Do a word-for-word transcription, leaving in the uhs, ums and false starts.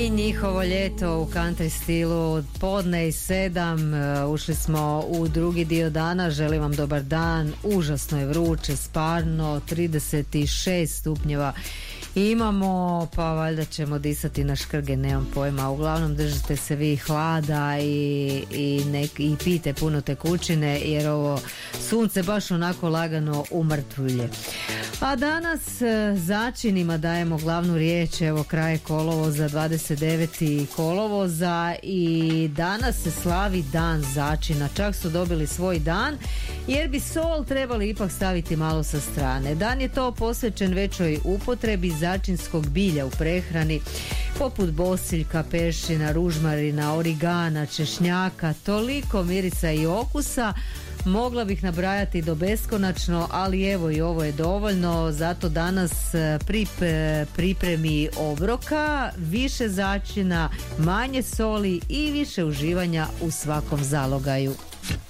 I njihovo ljeto u country stilu, podne i sedam, ušli smo u drugi dio dana, želim vam dobar dan, užasno je vruće, sparno, trideset šest stupnjeva imamo, pa valjda ćemo disati na škrge, nemam pojma, uglavnom držite se vi hlada i, i, nek, i pijte puno tekućine jer ovo sunce baš onako lagano umrtvulje. A danas začinima dajemo glavnu riječ, evo kraj kolovoza, dvadeset deveti kolovoza i danas se slavi dan začina, čak su dobili svoj dan jer bi sol trebali ipak staviti malo sa strane. Dan je to posvećen većoj upotrebi začinskog bilja u prehrani poput bosiljka, peršina, ružmarina, origana, češnjaka, toliko mirisa i okusa. Mogla bih nabrajati do beskonačno, ali evo i ovo je dovoljno, zato danas pri pripremi obroka, više začina, manje soli i više uživanja u svakom zalogaju.